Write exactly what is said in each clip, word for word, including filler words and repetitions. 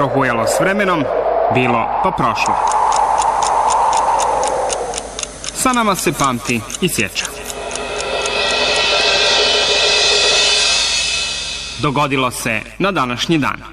prohujalo s vremenom, bilo pa prošlo. Sa nama se pamti i sjeća. Dogodilo se na današnji dan.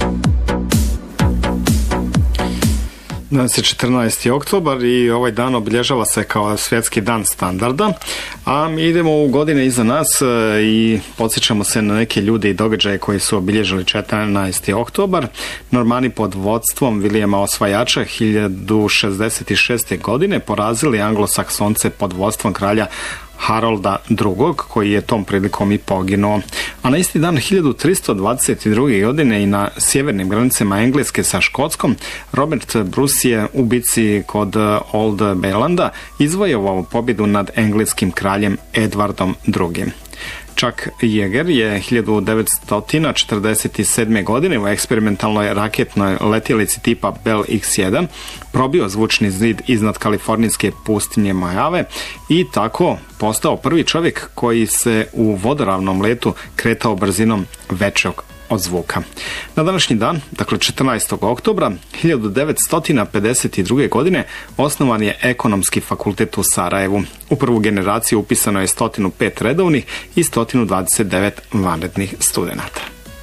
Danas je četrnaesti oktobar i ovaj dan obilježava se kao svjetski dan standarda, a mi idemo u godine iza nas i podsjećamo se na neke ljude i događaje koji su obilježili četrnaesti oktobar. Normani pod vodstvom Vilijama Osvajača hiljadu šezdeset šeste. godine porazili Anglosaksonce pod vodstvom kralja Harolda drugog. koji je tom prilikom i poginuo. A na isti dan hiljadu tristo dvadeset druge. godine i na sjevernim granicama Engleske sa Škotskom Robert Bruce je u bici kod Old Bailanda izvojevao pobjedu nad engleskim kraljem Edwardom drugim. Chuck Yeager je hiljadu devetsto četrdeset sedme. godine u eksperimentalnoj raketnoj letjelici tipa Bell iks jedan probio zvučni zid iznad kalifornijske pustinje Mojave i tako postao prvi čovjek koji se u vodoravnom letu kretao brzinom većog od zvuka. Na današnji dan, dakle četrnaestog oktobra hiljadu devetsto pedeset druge. godine osnovan je Ekonomski fakultet u Sarajevu. U prvu generaciju upisano je sto pet redovnih i sto dvadeset devet vanrednih studenata.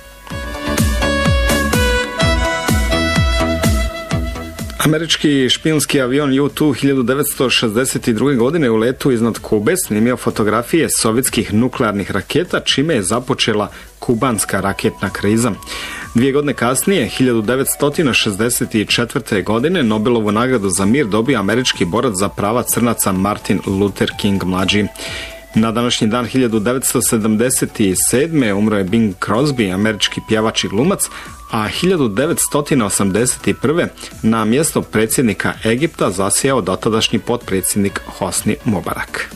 Američki špijunski avion U dva hiljadu devetsto šezdeset druge. godine u letu iznad Kube snimio fotografije sovjetskih nuklearnih raketa, čime je započela kubanska raketna kriza. Dvije godine kasnije, hiljadu devetsto šezdeset četvrte. godine, Nobelovu nagradu za mir dobio američki borac za prava crnaca Martin Luther King mlađi. Na današnji dan hiljadu devetsto sedamdeset sedme. umro je Bing Crosby, američki pjevač i glumac, a hiljadu devetsto osamdeset prve. na mjesto predsjednika Egipta zasjeo dotadašnji potpredsjednik Hosni Mubarak.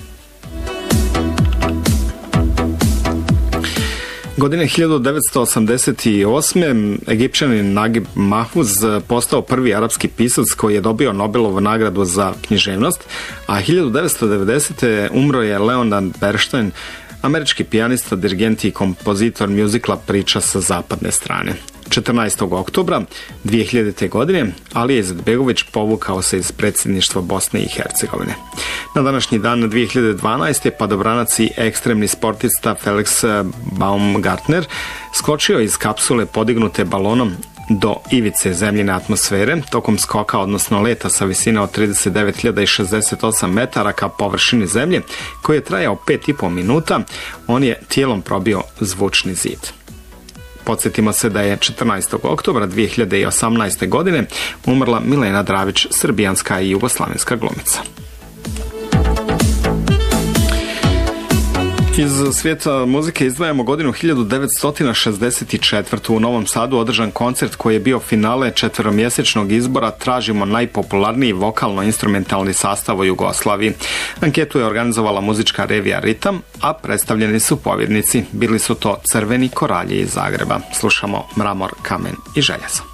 Godine hiljadu devetsto osamdeset osme. Egipćanin Nagib Mahfuz postao prvi arapski pisac koji je dobio Nobelovu nagradu za književnost, a hiljadu devetsto devedesete. umro je Leonard Bernstein, američki pijanista, dirigent i kompozitor mjuzikla Priča sa zapadne strane. četrnaestog oktobra dvije hiljadite. godine Alija Izetbegović povukao se iz predsjedništva Bosne i Hercegovine. Na današnji dan dvije hiljade dvanaeste. padobranac i ekstremni sportista Felix Baumgartner skočio iz kapsule podignute balonom do ivice zemljine atmosfere tokom skoka, odnosno leta sa visine od trideset devet hiljada šezdeset osam metara ka površini zemlje, koji je trajao pet i po minuta. On je tijelom probio zvučni zid. Podsjetimo se da je četrnaestog oktobra dvije hiljade osamnaeste. godine umrla Milena Dravić, srbijanska i jugoslavenska glumica. Iz svijeta muzike izdvajamo godinu hiljadu devetsto šezdeset četvrte. U Novom Sadu održan koncert koji je bio finale četveromjesečnog izbora Tražimo najpopularniji vokalno-instrumentalni sastav u Jugoslaviji. Anketu je organizovala muzička revija Ritam, a predstavljeni su pobjednici. Bili su to Crveni koralji iz Zagreba. Slušamo Mramor, kamen i željezo.